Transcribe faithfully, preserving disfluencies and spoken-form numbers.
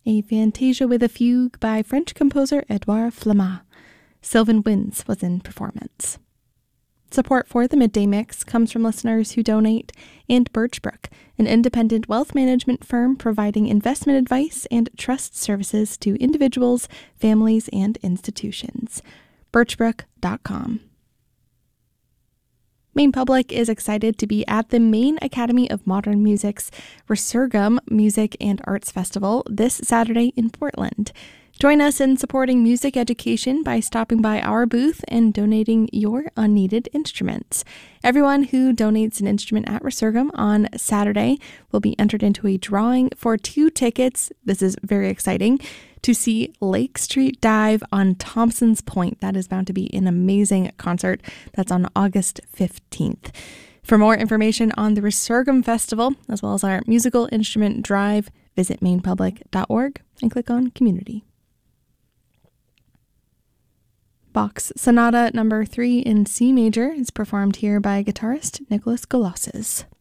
a fantasia with a fugue by French composer Edouard Flamand. Sylvan Winds was in performance. Support for the Midday Mix comes from listeners who donate and Birchbrook, an independent wealth management firm providing investment advice and trust services to individuals, families, and institutions. birchbrook dot com. Maine Public is excited to be at the Maine Academy of Modern Music's Resurgam Music and Arts Festival this Saturday in Portland. Join us in supporting music education by stopping by our booth and donating your unneeded instruments. Everyone who donates an instrument at Resurgam on Saturday will be entered into a drawing for two tickets. This is very exciting, to see Lake Street Dive on Thompson's Point. That is bound to be an amazing concert. That's on August fifteenth. For more information on the Resurgam Festival, as well as our musical instrument drive, visit maine public dot org and click on Community. Bach's Sonata Number three in C Major is performed here by guitarist Nicholas Golosses.